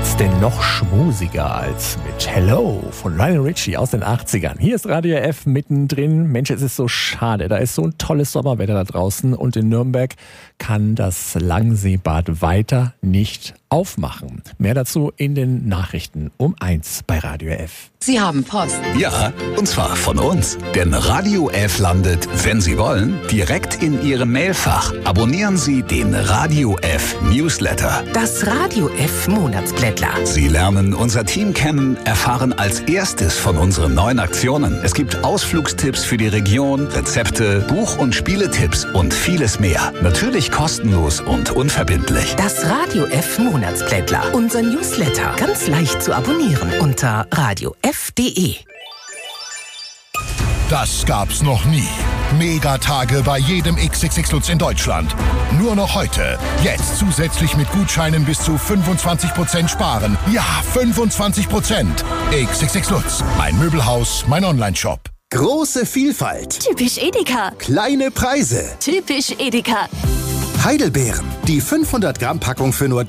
gibt's denn noch schmusiger als mit Hello von Lionel Richie aus den 80ern? Hier ist Radio F mittendrin. Mensch, es ist so schade. Da ist so ein tolles Sommerwetter da draußen und in Nürnberg kann das Langseebad weiter nicht aufmachen. Mehr dazu in den Nachrichten um 1 bei Radio F. Sie haben Post. Ja, und zwar von uns. Denn Radio F landet, wenn Sie wollen, direkt in Ihrem Mailfach. Abonnieren Sie den Radio F Newsletter. Das Radio F Monatsblättler. Sie lernen unser Team kennen, erfahren als erstes von unseren neuen Aktionen. Es gibt Ausflugstipps für die Region, Rezepte, Buch- und Spieletipps und vieles mehr. Natürlich kostenlos und unverbindlich. Das Radio F Monatsblättler. Unser Newsletter. Ganz leicht zu abonnieren unter radiof.de. Das gab's noch nie. Megatage bei jedem XXX Lutz in Deutschland. Nur noch heute. Jetzt zusätzlich mit Gutscheinen bis zu 25% sparen. Ja, 25%. XXX Lutz. Mein Möbelhaus, mein Onlineshop. Große Vielfalt. Typisch Edeka. Kleine Preise. Typisch Edeka. Heidelbeeren. Die 500 Gramm Packung für nur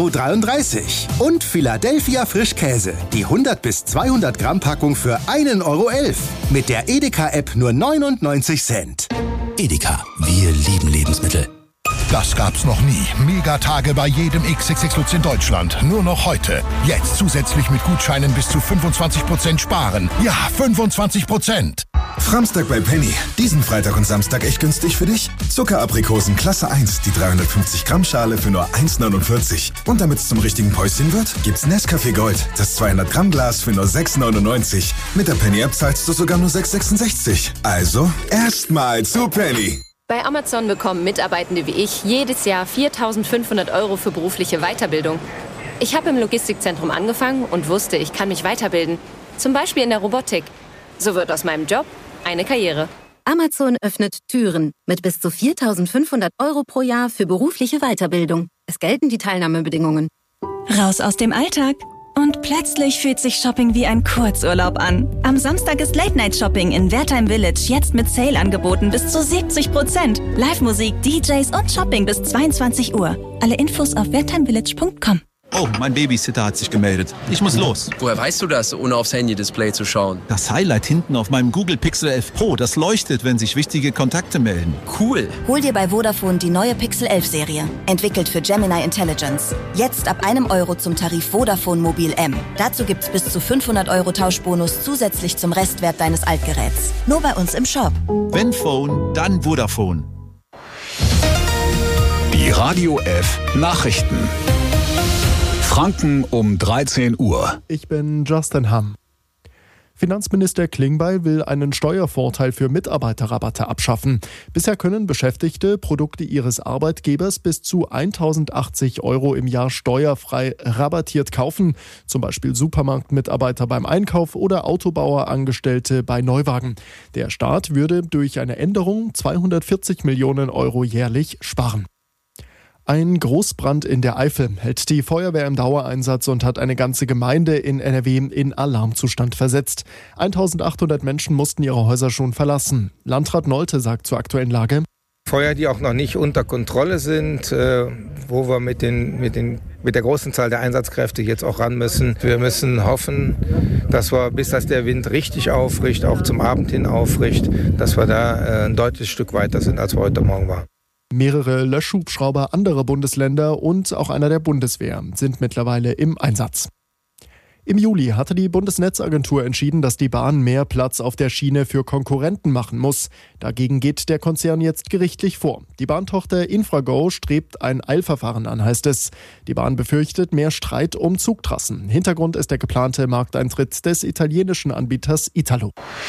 3,33 €. Und Philadelphia Frischkäse. Die 100 bis 200 Gramm Packung für 1,11 €. Mit der Edeka-App nur 99 Cent. Edeka. Wir lieben Lebensmittel. Das gab's noch nie. Megatage bei jedem XXX Lutz in Deutschland. Nur noch heute. Jetzt zusätzlich mit Gutscheinen bis zu 25% sparen. Ja, 25%. Framstag bei Penny. Diesen Freitag und Samstag echt günstig für dich? Zuckeraprikosen Klasse 1, die 350 Gramm Schale für nur 1,49 €. Und damit's zum richtigen Päuschen wird, gibt's Nescafé Gold, das 200 Gramm Glas für nur 6,99 €. Mit der Penny App zahlst du sogar nur 6,66 €. Also, erstmal zu Penny. Bei Amazon bekommen Mitarbeitende wie ich jedes Jahr 4.500 € für berufliche Weiterbildung. Ich habe im Logistikzentrum angefangen und wusste, ich kann mich weiterbilden. Zum Beispiel in der Robotik. So wird aus meinem Job eine Karriere. Amazon öffnet Türen mit bis zu 4.500 € pro Jahr für berufliche Weiterbildung. Es gelten die Teilnahmebedingungen. Raus aus dem Alltag. Und plötzlich fühlt sich Shopping wie ein Kurzurlaub an. Am Samstag ist Late-Night-Shopping in Wertheim Village jetzt mit Sale-Angeboten bis zu 70%. Live-Musik, DJs und Shopping bis 22 Uhr. Alle Infos auf wertheimvillage.com. Oh, mein Babysitter hat sich gemeldet. Ich muss los. Woher weißt du das, ohne aufs Handy-Display zu schauen? Das Highlight hinten auf meinem Google Pixel 11 Pro, das leuchtet, wenn sich wichtige Kontakte melden. Cool. Hol dir bei Vodafone die neue Pixel 11 Serie. Entwickelt für Gemini Intelligence. Jetzt ab €1 zum Tarif Vodafone Mobil M. Dazu gibt's bis zu 500 € Tauschbonus zusätzlich zum Restwert deines Altgeräts. Nur bei uns im Shop. Wenn Phone, dann Vodafone. Die Radio F Nachrichten. Franken um 13 Uhr. Ich bin Justin Hamm. Finanzminister Klingbeil will einen Steuervorteil für Mitarbeiterrabatte abschaffen. Bisher können Beschäftigte Produkte ihres Arbeitgebers bis zu 1.080 € im Jahr steuerfrei rabattiert kaufen. Zum Beispiel Supermarktmitarbeiter beim Einkauf oder Autobauerangestellte bei Neuwagen. Der Staat würde durch eine Änderung 240 Millionen € jährlich sparen. Ein Großbrand in der Eifel hält die Feuerwehr im Dauereinsatz und hat eine ganze Gemeinde in NRW in Alarmzustand versetzt. 1.800 Menschen mussten ihre Häuser schon verlassen. Landrat Nolte sagt zur aktuellen Lage: Feuer, die auch noch nicht unter Kontrolle sind, wo wir mit der großen Zahl der Einsatzkräfte jetzt auch ran müssen. Wir müssen hoffen, dass wir, bis das der Wind richtig aufricht, auch zum Abend hin aufricht, dass wir da ein deutliches Stück weiter sind, als wir heute Morgen waren. Mehrere Löschhubschrauber anderer Bundesländer und auch einer der Bundeswehr sind mittlerweile im Einsatz. Im Juli hatte die Bundesnetzagentur entschieden, dass die Bahn mehr Platz auf der Schiene für Konkurrenten machen muss. Dagegen geht der Konzern jetzt gerichtlich vor. Die Bahntochter Infrago strebt ein Eilverfahren an, heißt es. Die Bahn befürchtet mehr Streit um Zugtrassen. Hintergrund ist der geplante Markteintritt des italienischen Anbieters Italo.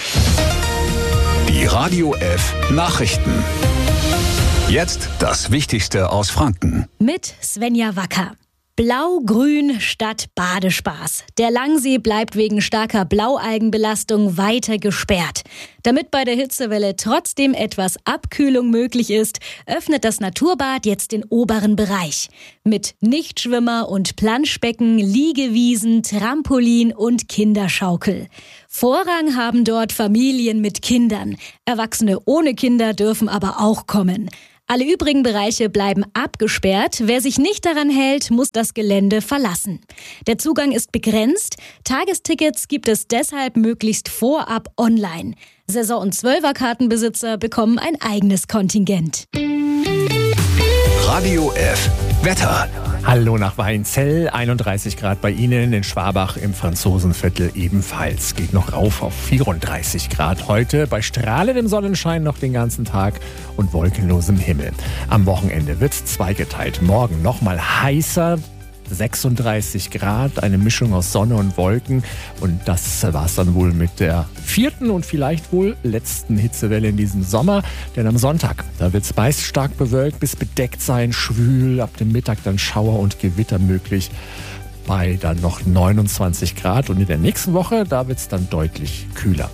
Die Radio F Nachrichten. Jetzt das Wichtigste aus Franken. Mit Svenja Wacker. Blau-Grün statt Badespaß. Der Langsee bleibt wegen starker Blaualgenbelastung weiter gesperrt. Damit bei der Hitzewelle trotzdem etwas Abkühlung möglich ist, öffnet das Naturbad jetzt den oberen Bereich. Mit Nichtschwimmer- und Planschbecken, Liegewiesen, Trampolin und Kinderschaukel. Vorrang haben dort Familien mit Kindern. Erwachsene ohne Kinder dürfen aber auch kommen. Alle übrigen Bereiche bleiben abgesperrt. Wer sich nicht daran hält, muss das Gelände verlassen. Der Zugang ist begrenzt. Tagestickets gibt es deshalb möglichst vorab online. Saison- und Zwölferkartenbesitzer bekommen ein eigenes Kontingent. Radio F. Wetter. Hallo nach Weinzell, 31 Grad bei Ihnen, in Schwabach im Franzosenviertel ebenfalls. Geht noch rauf auf 34 Grad heute, bei strahlendem Sonnenschein noch den ganzen Tag und wolkenlosem Himmel. Am Wochenende wird es zweigeteilt. Morgen nochmal heißer, 36 Grad, eine Mischung aus Sonne und Wolken. Und das war es dann wohl mit der 4. und vielleicht wohl letzten Hitzewelle in diesem Sommer. Denn am Sonntag, da wird es meist stark bewölkt bis bedeckt sein, schwül, ab dem Mittag dann Schauer und Gewitter möglich. Bei dann noch 29 Grad. Und in der nächsten Woche, da wird es dann deutlich kühler.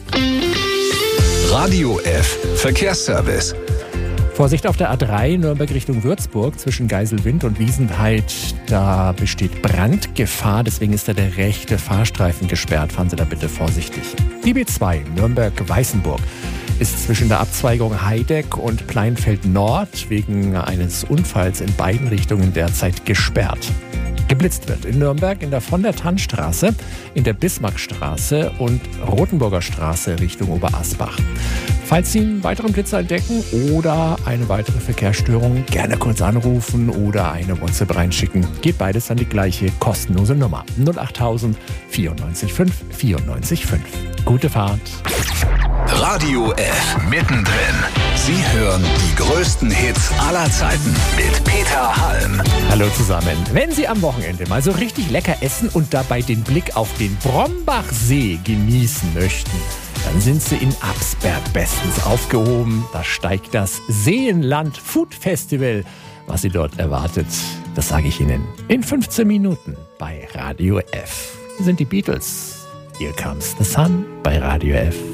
Radio F. Verkehrsservice. Vorsicht auf der A3 Nürnberg Richtung Würzburg zwischen Geiselwind und Wiesenheid. Da besteht Brandgefahr, deswegen ist da der rechte Fahrstreifen gesperrt. Fahren Sie da bitte vorsichtig. Die B2 Nürnberg-Weißenburg ist zwischen der Abzweigung Heideck und Pleinfeld Nord wegen eines Unfalls in beiden Richtungen derzeit gesperrt. Geblitzt wird in Nürnberg in der von der Tannstraße, in der Bismarckstraße und Rothenburger Straße Richtung Oberasbach. Falls Sie einen weiteren Blitzer entdecken oder eine weitere Verkehrsstörung, gerne kurz anrufen oder eine WhatsApp reinschicken. Geht beides an die gleiche kostenlose Nummer 08000 94 5 94 5. Gute Fahrt. Radio F. Mittendrin. Sie hören die größten Hits aller Zeiten mit Peter Halm. Hallo zusammen. Wenn Sie am Wochenende mal so richtig lecker essen und dabei den Blick auf den Brombachsee genießen möchten, dann sind Sie in Absberg bestens aufgehoben. Da steigt das Seenland Food Festival. Was Sie dort erwartet, das sage ich Ihnen in 15 Minuten bei Radio F. Hier sind die Beatles. Here Comes the Sun bei Radio F.